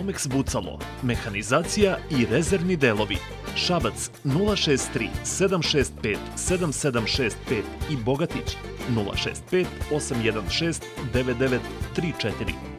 Romex Bucalo, mehanizacija i rezervni delovi. Šabac 063 765 7765 i Bogatić 065 816 9934.